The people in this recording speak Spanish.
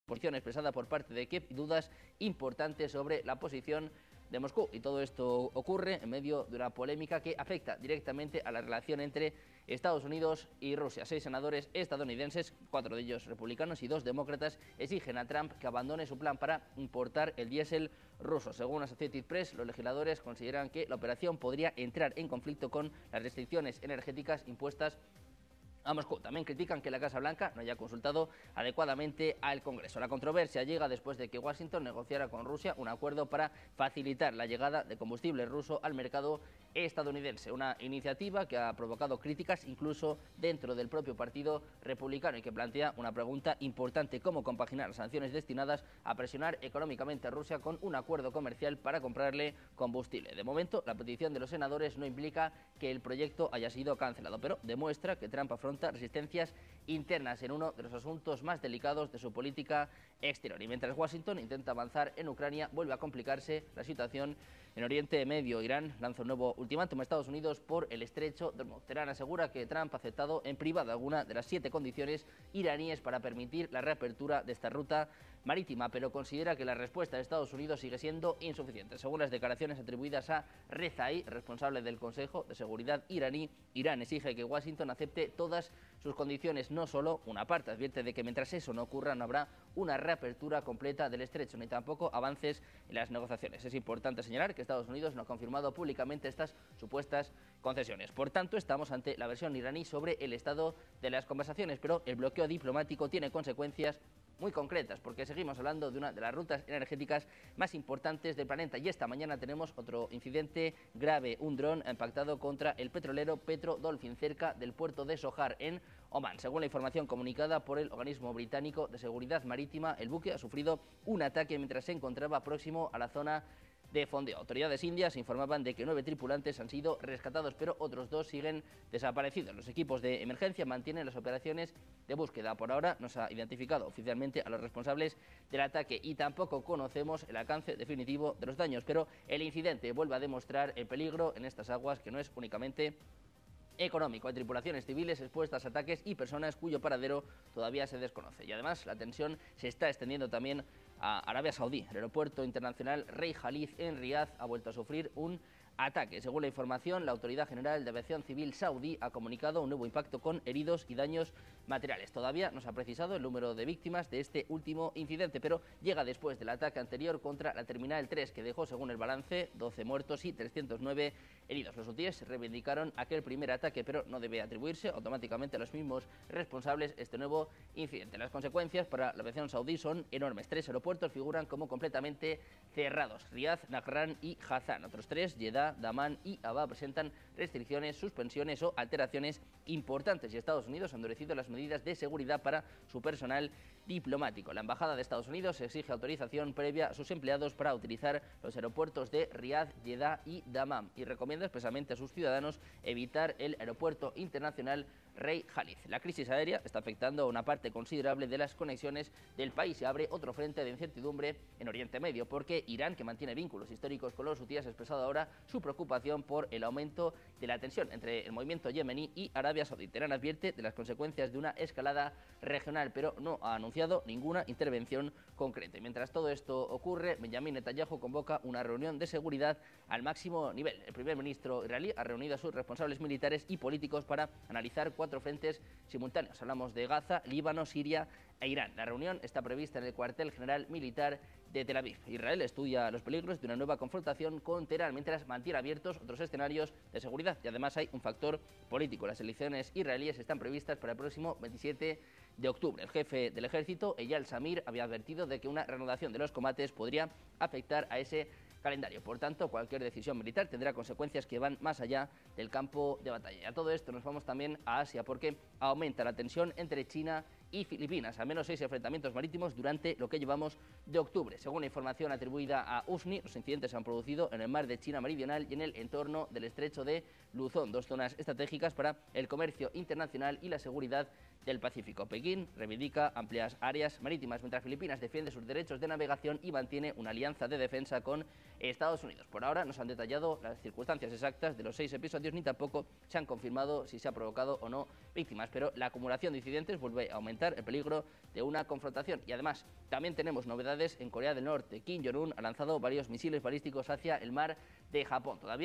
posición expresada por parte de Kiev y dudas importantes sobre la posición de Moscú. Y todo esto ocurre en medio de una polémica que afecta directamente a la relación entre Estados Unidos y Rusia. 6 senadores estadounidenses, 4 de ellos republicanos y 2 demócratas, exigen a Trump que abandone su plan para importar el diésel ruso. Según Associated Press, los legisladores consideran que la operación podría entrar en conflicto con las restricciones energéticas impuestas a Moscú. También critican que la Casa Blanca no haya consultado adecuadamente al Congreso. La controversia llega después de que Washington negociara con Rusia un acuerdo para facilitar la llegada de combustible ruso al mercado estadounidense. Una iniciativa que ha provocado críticas incluso dentro del propio partido republicano y que plantea una pregunta importante: cómo compaginar las sanciones destinadas a presionar económicamente a Rusia con un acuerdo comercial para comprarle combustible. De momento, la petición de los senadores no implica que el proyecto haya sido cancelado, pero demuestra que Trump afronta resistencias internas en uno de los asuntos más delicados de su política exterior. Y mientras Washington intenta avanzar en Ucrania, vuelve a complicarse la situación en Oriente Medio. Irán lanza un nuevo ultimátum a Estados Unidos por el estrecho de Hormuz. Teherán asegura que Trump ha aceptado en privado alguna de las 7 condiciones iraníes para permitir la reapertura de esta ruta marítima, pero considera que la respuesta de Estados Unidos sigue siendo insuficiente. Según las declaraciones atribuidas a Rezai, responsable del Consejo de Seguridad iraní, Irán exige que Washington acepte todas sus condiciones, no solo una parte. Advierte de que mientras eso no ocurra, no habrá una reapertura completa del estrecho, ni tampoco avances en las negociaciones. Es importante señalar que Estados Unidos no ha confirmado públicamente estas supuestas concesiones. Por tanto, estamos ante la versión iraní sobre el estado de las conversaciones, pero el bloqueo diplomático tiene consecuencias muy concretas, porque seguimos hablando de una de las rutas energéticas más importantes del planeta. Y esta mañana tenemos otro incidente grave: un dron ha impactado contra el petrolero Petro Dolphin cerca del puerto de Sohar, en Omán. Según la información comunicada por el organismo británico de seguridad marítima, el buque ha sufrido un ataque mientras se encontraba próximo a la zona de fondeo. Autoridades indias informaban de que 9 tripulantes han sido rescatados, pero otros 2 siguen desaparecidos. Los equipos de emergencia mantienen las operaciones de búsqueda. Por ahora no se ha identificado oficialmente a los responsables del ataque y tampoco conocemos el alcance definitivo de los daños, pero el incidente vuelve a demostrar el peligro en estas aguas, que no es únicamente económico. Hay tripulaciones civiles expuestas a ataques y personas cuyo paradero todavía se desconoce. Y además la tensión se está extendiendo también a Arabia Saudí. El aeropuerto internacional Rey Khalid en Riad ha vuelto a sufrir un ataque. Según la información, la Autoridad General de Aviación Civil saudí ha comunicado un nuevo impacto con heridos y daños materiales. Todavía no se ha precisado el número de víctimas de este último incidente, pero llega después del ataque anterior contra la Terminal 3, que dejó, según el balance, 12 muertos y 309 heridos. Los hutíes reivindicaron aquel primer ataque, pero no debe atribuirse automáticamente a los mismos responsables este nuevo incidente. Las consecuencias para la aviación saudí son enormes. 3 aeropuertos figuran como completamente cerrados: Riad, Najran y Hazán. Otros 3, Jeddah, Damán y Abba, presentan restricciones, suspensiones o alteraciones importantes, y Estados Unidos ha endurecido las medidas de seguridad para su personal diplomático. La Embajada de Estados Unidos exige autorización previa a sus empleados para utilizar los aeropuertos de Riad, Jeddah y Damán, y recomienda expresamente a sus ciudadanos evitar el aeropuerto internacional Rey Khalid. La crisis aérea está afectando a una parte considerable de las conexiones del país y abre otro frente de incertidumbre en Oriente Medio, porque Irán, que mantiene vínculos históricos con los hutíes, ha expresado ahora su preocupación por el aumento de la tensión entre el movimiento yemení y Arabia Saudí. Teherán advierte de las consecuencias de una escalada regional, pero no ha anunciado ninguna intervención concreta. Y mientras todo esto ocurre, Benjamin Netanyahu convoca una reunión de seguridad al máximo nivel. El primer ministro israelí ha reunido a sus responsables militares y políticos para analizar 4 frentes simultáneos. Hablamos de Gaza, Líbano, Siria e Irán. La reunión está prevista en el cuartel general militar de Tel Aviv. Israel estudia los peligros de una nueva confrontación con Teherán, mientras mantiene abiertos otros escenarios de seguridad. Y además hay un factor político. Las elecciones israelíes están previstas para el próximo 27 de octubre. El jefe del ejército, Eyal Zamir, había advertido de que una reanudación de los combates podría afectar a ese calendario. Por tanto, cualquier decisión militar tendrá consecuencias que van más allá del campo de batalla. Y a todo esto nos vamos también a Asia, porque aumenta la tensión entre China y Filipinas. Al menos 6 enfrentamientos marítimos durante lo que llevamos de octubre. Según la información atribuida a USNI, los incidentes se han producido en el mar de China Meridional y en el entorno del estrecho de Luzón, 2 zonas estratégicas para el comercio internacional y la seguridad del Pacífico. Pekín reivindica amplias áreas marítimas, mientras Filipinas defiende sus derechos de navegación y mantiene una alianza de defensa con Estados Unidos. Por ahora no se han detallado las circunstancias exactas de los 6 episodios, ni tampoco se han confirmado si se ha provocado o no víctimas, pero la acumulación de incidentes vuelve a aumentar el peligro de una confrontación. Y además, también tenemos novedades en Corea del Norte. Kim Jong-un ha lanzado varios misiles balísticos hacia el mar de Japón. Todavía